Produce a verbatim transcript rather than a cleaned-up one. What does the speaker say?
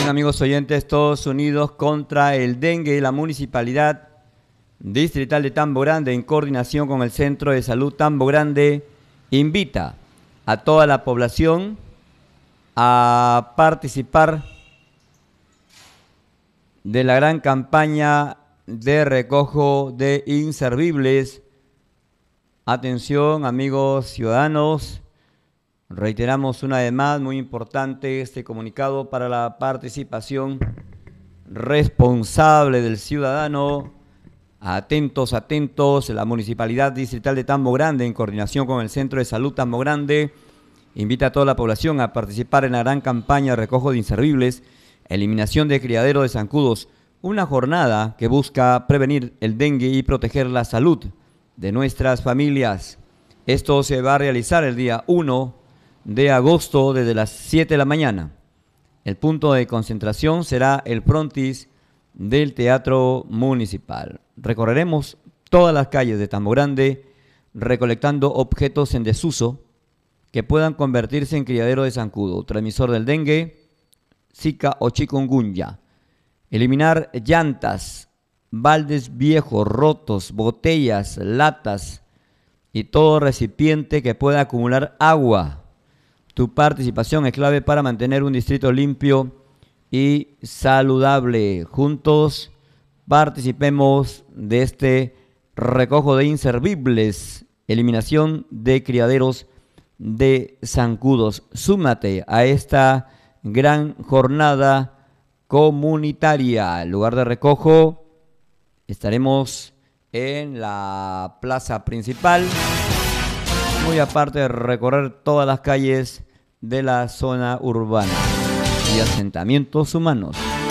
amigos oyentes, todos unidos contra el dengue. La Municipalidad Distrital de Tambo Grande, en coordinación con el Centro de Salud Tambo Grande, invita a toda la población a participar de la gran campaña de recojo de inservibles. Atención, amigos ciudadanos, reiteramos una vez más, muy importante este comunicado para la participación responsable del ciudadano. Atentos, atentos, la Municipalidad Distrital de Tambo Grande, en coordinación con el Centro de Salud Tambo Grande, invita a toda la población a participar en la gran campaña de recojo de inservibles, eliminación de criadero de zancudos, una jornada que busca prevenir el dengue y proteger la salud de nuestras familias. Esto se va a realizar el día uno de agosto desde las siete de la mañana. El punto de concentración será el frontis del Teatro Municipal. Recorreremos todas las calles de Tambo Grande recolectando objetos en desuso que puedan convertirse en criadero de zancudo, transmisor del dengue, zika o chikungunya. Eliminar llantas, baldes viejos, rotos, botellas, latas y todo recipiente que pueda acumular agua. Tu participación es clave para mantener un distrito limpio y saludable. Juntos participemos de este recojo de inservibles, eliminación de criaderos de zancudos. Súmate a esta gran jornada comunitaria. El lugar de recojo estaremos en la plaza principal, muy aparte de recorrer todas las calles de la zona urbana y asentamientos humanos.